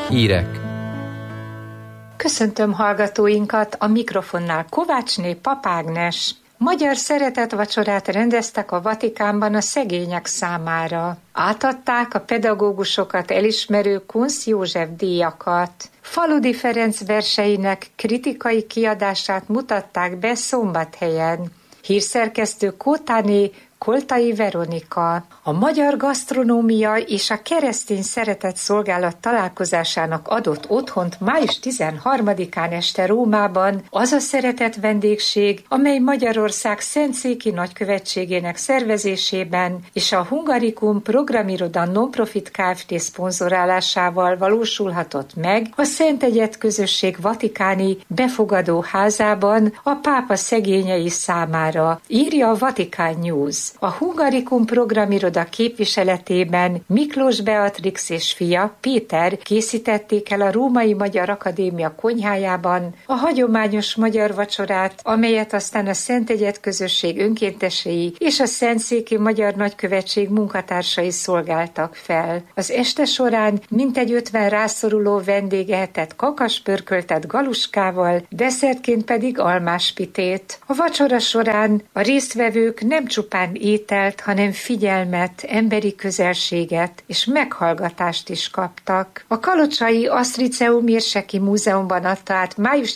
Hírek. Köszöntöm hallgatóinkat, a mikrofonnál Kovácsné Pap Ágnes. Magyar szeretetvacsorát rendeztek a Vatikánban a szegények számára. Átadták a pedagógusokat elismerő Kunsz József díjakat. Faludi Ferenc verseinek kritikai kiadását mutatták be Szombathelyen. Hírszerkesztő Kótáné Koltai Veronika. A Magyar Gasztronómia és a Keresztény Szeretet Szolgálat találkozásának adott otthont május 13-án este Rómában az a szeretett vendégség, amely Magyarország Szentszéki Nagykövetségének szervezésében és a Hungarikum Programiroda Nonprofit Kft. Szponzorálásával valósulhatott meg a Szentegyed Közösség vatikáni befogadó házában a pápa szegényei számára, írja a Vatikán News. A Hungarikum Programiroda képviseletében Miklós Beatrix és fia, Péter készítették el a Római Magyar Akadémia konyhájában a hagyományos magyar vacsorát, amelyet aztán a Szentegyed Közösség önkéntesei és a Szentszéki Magyar Nagykövetség munkatársai szolgáltak fel. Az este során mintegy 50 rászoruló vendég ehetett kakaspörköltet galuskával, desszertként pedig almáspitét. A vacsora során a résztvevők nem csupán ételt, hanem figyelmet, emberi közelséget és meghallgatást is kaptak. A kalocsai Asztriceum érseki múzeumban adta át május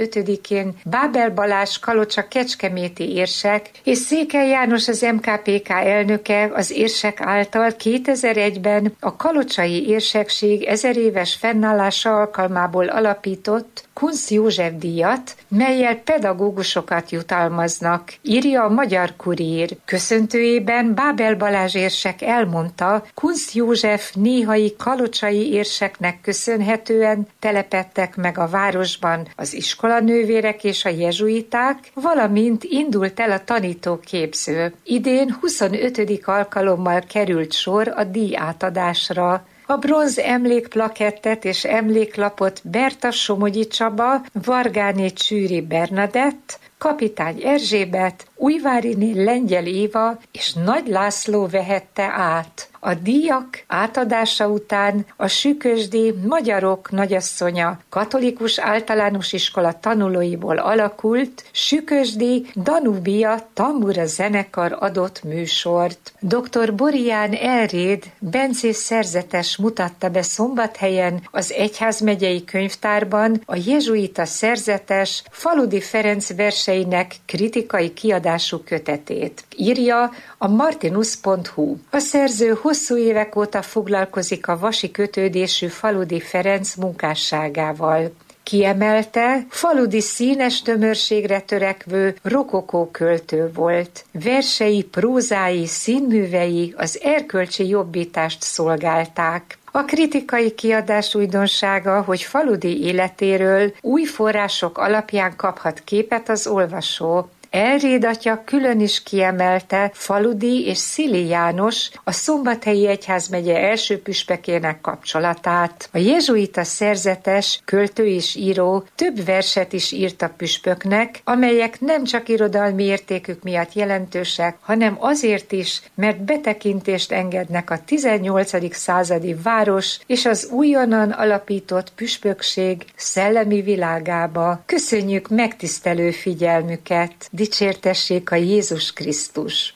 15-én Bábel Balázs Kalocsa kecskeméti érsek és Székely János az MKPK elnöke az érsek által 2001-ben a kalocsai érsekség 1000 éves fennállása alkalmából alapított Kunsz József díjat, mellyel pedagógusokat jutalmaznak, írja a Magyar Kurír. Köszöntőjében Bábel Balázs érsek elmondta, Kunsz József néhai kalocsai érseknek köszönhetően telepedtek meg a városban az iskolanővérek és a jezsuiták, valamint indult el a tanítóképző. Idén 25. alkalommal került sor a díj átadásra. A bronz emlékplakettet és emléklapot Berta Somogyi Csaba, Vargáné Csűri Bernadett, Kapitány Erzsébet, Újváriné Lengyel Éva és Nagy László vehette át. A díjak átadása után a Sükösdi Magyarok Nagyasszonya katolikus általános iskola tanulóiból alakult Sükösdi Danubia tambura zenekar adott műsort. Dr. Borián Elréd bencés szerzetes mutatta be Szombathelyen az Egyházmegyei Könyvtárban a jezsuita szerzetes Faludi Ferenc verseinek kritikai kiadású kötetét. Írja a martinus.hu. A szerző hosszú évek óta foglalkozik a vasi kötődésű Faludi Ferenc munkásságával. Kiemelte, Faludi színes tömörségre törekvő rokokó költő volt. Versei, prózái, színművei az erkölcsi jobbítást szolgálták. A kritikai kiadás újdonsága, hogy Faludi életéről új források alapján kaphat képet az olvasó. Elréd atya külön is kiemelte Faludi és Szili János, a Szombathelyi Egyházmegye első püspökének kapcsolatát. A jezsuita szerzetes, költő és író több verset is írt a püspöknek, amelyek nem csak irodalmi értékük miatt jelentősek, hanem azért is, mert betekintést engednek a 18. századi város és az újonnan alapított püspökség szellemi világába. Köszönjük megtisztelő figyelmüket! Dicsértessék a Jézus Krisztus!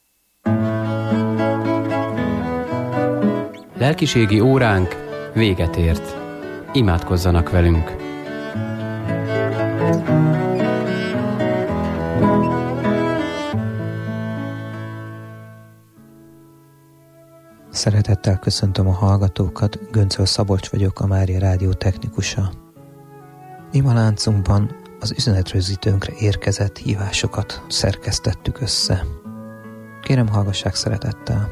Lelkiségi óránk véget ért. Imádkozzanak velünk! Szeretettel köszöntöm a hallgatókat, Göncöl Szabolcs vagyok, a Mária Rádió technikusa. Imaláncunkban az üzenetrögzítőnkre érkezett hívásokat szerkesztettük össze. Kérem, hallgassák szeretettel.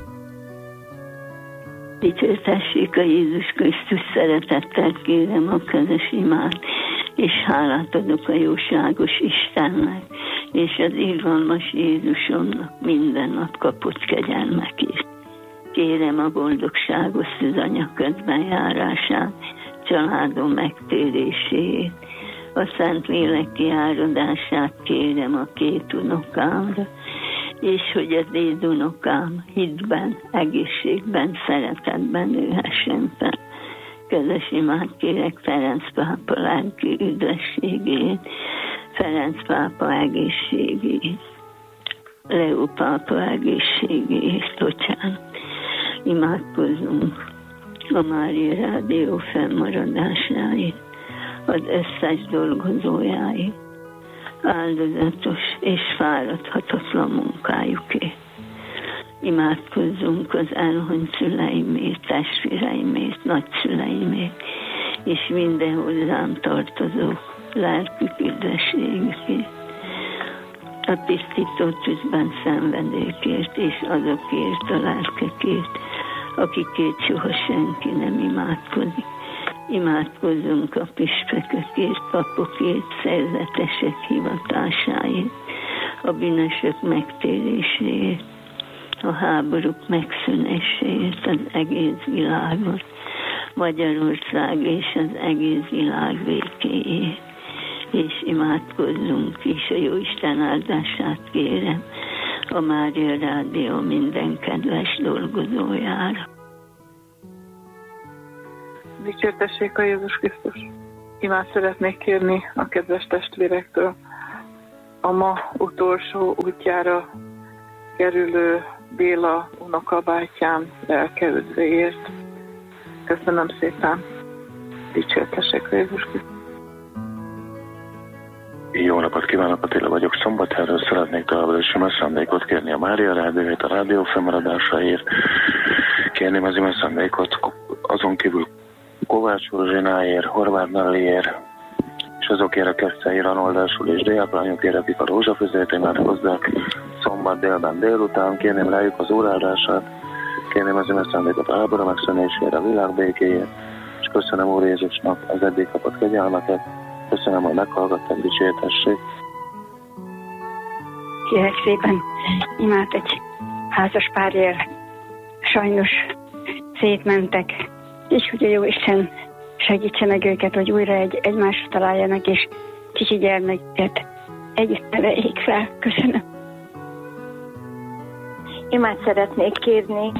Dicsértessék a Jézus Krisztus, szeretettel kérem a közös imát, és hálát adok a jóságos Istennek, és az irgalmas Jézusomnak minden nap kapott kegyelmekért. Kérem a boldogságos szűzanya közben járását, családom megtérését, a Szentlélek kiáradását kérem a két unokámra, és hogy az én unokám hitben, egészségben, szeretetben nőhessen fel. Kedves imát kérek Ferenc pápa lelki üdvességét, Ferenc pápa egészségét, Leó pápa egészségét, bocsánat. Imádkozzunk a Mária Rádió fennmaradásáért, az összes dolgozójáért, áldozatos és fáradhatatlan munkájukért. Imádkozzunk az elhunyt szüleimért, testvéreimért, nagyszüleimért, és minden hozzám tartozó lelkük üdvességükért. A tisztító tűzben szenvedőkért, és azokért a lelkekért, akikért soha senki nem imádkozik. Imádkozzunk a püspökökért, papokért, szerzetesek hivatásáért, a bűnösök megtéréséért, a háborúk megszűnéséért az egész világon, Magyarország és az egész világ békéért. És imádkozzunk is, a Jóisten áldását kérem a Mária Rádió minden kedves dolgozójára. Dicsértessék a Jézus Krisztus! Imát szeretnék kérni a kedves testvérektől a ma utolsó útjára kerülő Béla unokabátyám lelke üdvéért. Köszönöm szépen! Dicsértessék a Jézus Krisztus! Jó napot kívánok, Attila vagyok. Szombathelyről szeretnék továbbra is imeszándékot kérni a Mária Rádióért, a rádió fennmaradásáért. Kérném az imeszándékot azon kívül Kovács Zsináért, Horváth Nelliért, és azokért a Keszthelyi Ranoldásul és diáklányokért, akik a rózsafüzért imádkozzák szombat délben délután. Kérném rájuk az óráldását, kérném az imeszándékot a háború megszűnésére, a világ békéért, és köszönöm Úr Jézusnak az eddig kapott kegyelmeket. Köszönöm, hogy meghallgattam, dicsértessék. Kérek szépen imát egy házas párért. Sajnos szétmentek, és hogy a Jóisten segítse meg őket, hogy újra egymásra találjanak, és kicsi gyermeket együtt neveljék fel. Köszönöm. Imát szeretnék kérni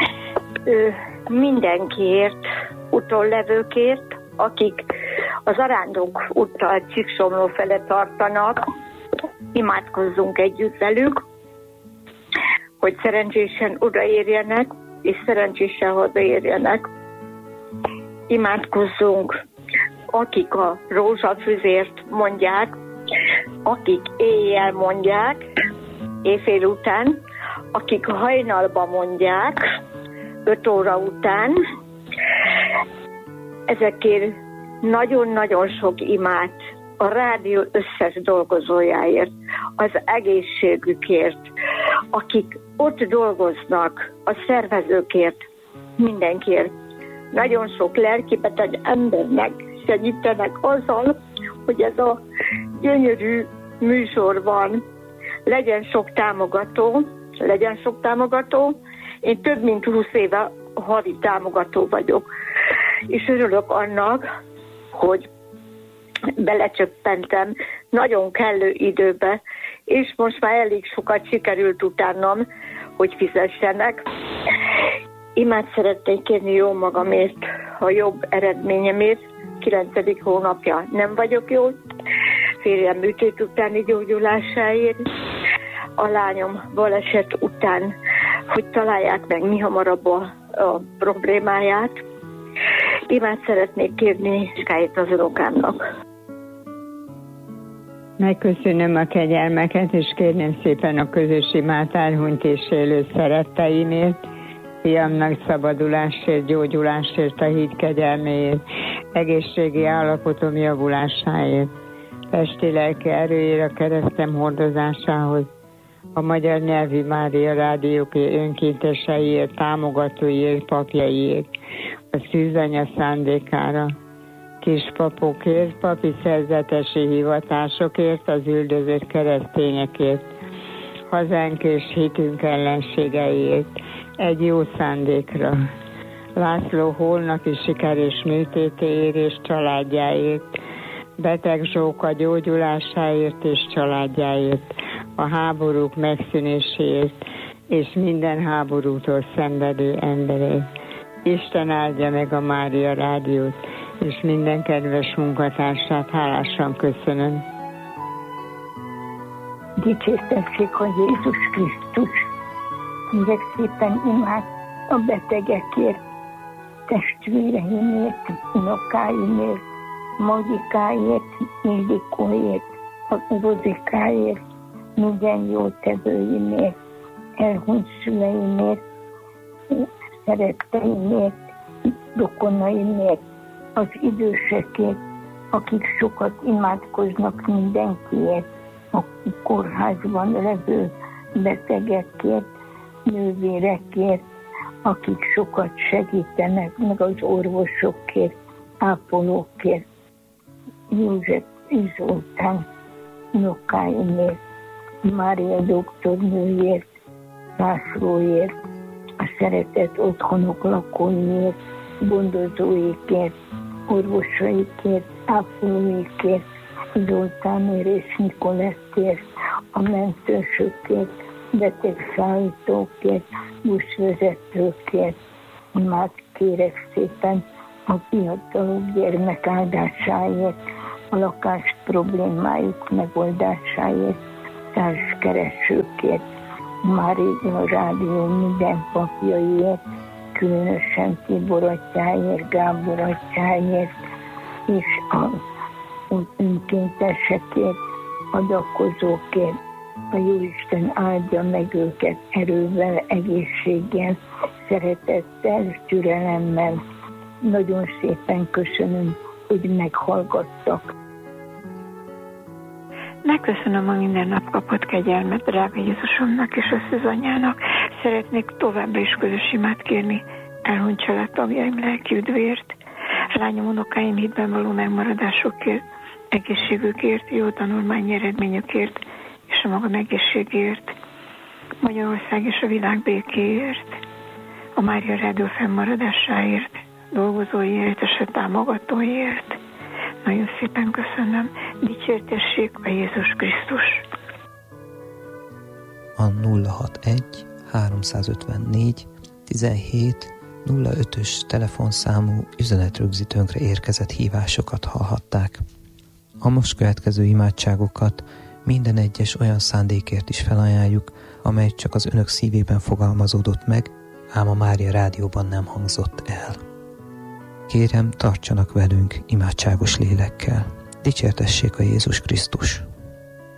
mindenkiért, utollevőkért, akik az Arándok úttal Csíksomló fele tartanak. Imádkozzunk együtt velük, hogy szerencsésen odaérjenek, és szerencsésen hazaérjenek. Imádkozzunk, akik a rózsafüzért mondják, akik éjjel mondják, éjfél után, akik hajnalba mondják, 5 óra után. Ezekért nagyon-nagyon sok imát a rádió összes dolgozójáért, az egészségükért, akik ott dolgoznak, a szervezőkért, mindenkiért. Nagyon sok lelkibeteg embernek segítenek azzal, hogy ez a gyönyörű műsor van. Legyen sok támogató. Én több mint 20 éve havi támogató vagyok. És örülök annak, hogy belecsöppentem nagyon kellő időbe, és most már elég sokat sikerült utánam, hogy fizessenek. Imát szeretnék kérni jó magamért, a jobb eredményemért. 9. hónapja nem vagyok jó, férjem műtét utáni gyógyulásáért, a lányom baleset után, hogy találják meg mi hamarabb a problémáját. Imát szeretnék kérni Skályt az unokámnak. Megköszönöm a kegyelmeket, és kérném szépen a közös imát elhunyt és élő szeretteimért, fiamnak szabadulásért, gyógyulásért, a híd kegyelméért, egészségi állapotom javulásáért, testi-lelki erőért, a keresztem hordozásához, a magyar nyelvi Mária Rádiók önkénteseiért, támogatóiért, papjaiért, a szűzanya szándékára, kispapokért, papi szerzetesi hivatásokért, az üldözött keresztényekért, hazánk és hitünk ellenségeiért, egy jó szándékra. László holnapi sikeres műtétéért és családjáért, beteg Zsóka gyógyulásáért és családjáért, a háborúk megszűnéséért és minden háborútól szenvedő emberért. Isten áldja meg a Mária Rádiót, és minden kedves munkatársát hálásan köszönöm. Dicsértessék a Jézus Krisztus. Kérek szépen imád a betegekért, testvéreimért, unokáimért, Magikáért, Ildikóért, a Rozikáért, minden jótevőimért, elhunyt szüleimért, szeretteimért, rokonaimért, az idősekért, akik sokat imádkoznak mindenkiért, a kórházban levő betegekért, nővérekért, akik sokat segítenek, meg az orvosokért, ápolókért, József Zoltán unokáimért, Mária doktornőért, Lászlóért, a szeretett otthonok lakóiért, gondozóikért, orvosaikért, ápolóikért, Zoltánért és Nikolettért, a mentősökért, betegszállítókért, buszvezetőkért. Már kérek szépen a fiatalok gyermek áldásáért, a lakás problémájuk megoldásáért, társkeresőkért, már régen a rádió minden papjaiért, különösen Tibor atyáért, Gábor atyáért, és az önkéntesekért, adakozókért. A Jóisten áldja meg őket erővel, egészséggel, szeretettel, türelemmel. Nagyon szépen köszönöm, hogy meghallgattak. Megköszönöm a minden nap kapott kegyelmet drága Jézusomnak és összezanyjának. Szeretnék továbbra is közös imát kérni elhunyt családtagjaim lelki üdvért, lányom, unokáim hitben való megmaradásokért, egészségükért, jó tanulmányi eredményükért és a magam egészségért, Magyarország és a világ békéért, a Mária Rádió fennmaradásáért, dolgozóiért és a támogatóiért. Nagyon szépen köszönöm. Dicsértessék a Jézus Krisztus. A 061 354 17 05-ös telefonszámú üzenetrögzítőnkre érkezett hívásokat hallhatták. A most következő imádságokat minden egyes olyan szándékért is felajánljuk, amely csak az önök szívében fogalmazódott meg, ám a Mária Rádióban nem hangzott el. Kérem, tartsanak velünk imádságos lélekkel. Dicsértessék a Jézus Krisztus!